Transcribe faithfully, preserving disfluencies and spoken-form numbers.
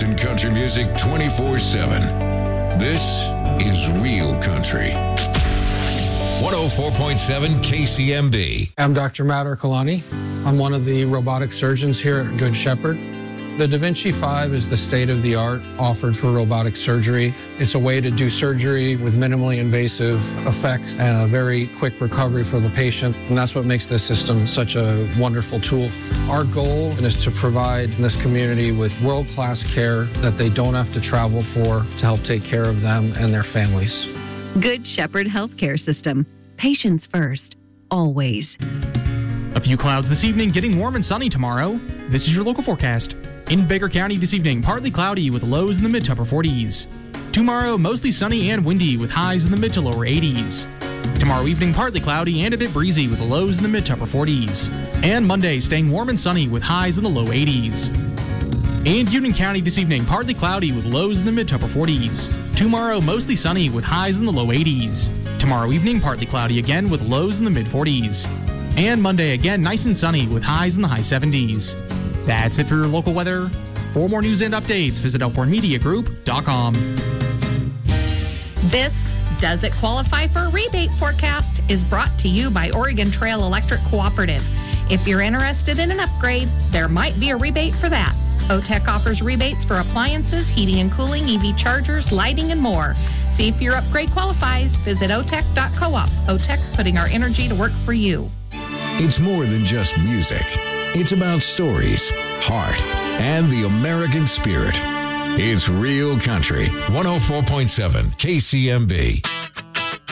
best in country music twenty-four seven. This is Real Country. one oh four point seven K C M B. I'm Doctor Matt Ercolani. I'm one of the robotic surgeons here at Good Shepherd. The Da Vinci five is the state-of-the-art offered for robotic surgery. It's a way to do surgery with minimally invasive effects and a very quick recovery for the patient. And that's what makes this system such a wonderful tool. Our goal is to provide this community with world-class care that they don't have to travel for to help take care of them and their families. Good Shepherd Healthcare System. Patients first. Always. A few clouds this evening, getting warm and sunny tomorrow. This is your local forecast. In Baker County this evening, partly cloudy with lows in the mid to upper forties. Tomorrow, mostly sunny and windy with highs in the mid to lower eighties. Tomorrow evening, partly cloudy and a bit breezy with lows in the mid to upper forties. And Monday, staying warm and sunny with highs in the low eighties. In Union County this evening, partly cloudy with lows in the mid to upper forties. Tomorrow, mostly sunny with highs in the low eighties. Tomorrow evening, partly cloudy again with lows in the mid forties. And Monday, again, nice and sunny with highs in the high seventies. That's it for your local weather. For more news and updates, visit elkhorn media group dot com. This Does It Qualify for a Rebate Forecast is brought to you by Oregon Trail Electric Cooperative. If you're interested in an upgrade, there might be a rebate for that. O T E C offers rebates for appliances, heating and cooling, E V chargers, lighting, and more. See if your upgrade qualifies. Visit O T E C dot coop. O T E C, putting our energy to work for you. It's more than just music. It's about stories, heart, and the American spirit. It's Real Country, one oh four point seven K C M B.